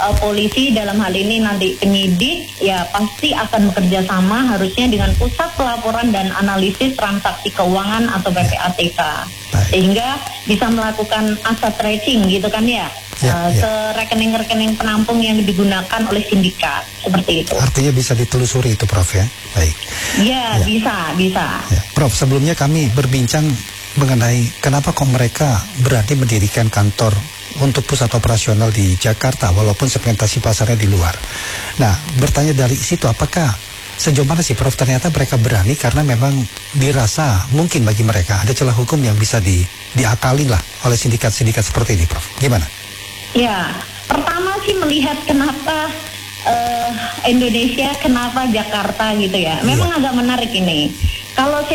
polisi dalam hal ini nanti penyidik ya pasti akan bekerja sama harusnya dengan pusat pelaporan dan analisis transaksi keuangan atau PPATK, sehingga bisa melakukan aset tracing gitu kan ya. Rekening-rekening penampung yang digunakan oleh sindikat seperti itu. Artinya bisa ditelusuri itu, Prof, ya? Baik. Ya. Bisa. Ya. Prof, sebelumnya kami berbincang mengenai kenapa kok mereka berani mendirikan kantor untuk pusat operasional di Jakarta walaupun segmentasi pasarnya di luar. Nah, bertanya dari situ, apakah sejauh mana sih, Prof, ternyata mereka berani karena memang dirasa mungkin bagi mereka ada celah hukum yang bisa diakali lah oleh sindikat-sindikat seperti ini, Prof. Gimana? Ya, pertama sih melihat kenapa Indonesia, kenapa Jakarta gitu ya. Memang agak menarik ini. Kalau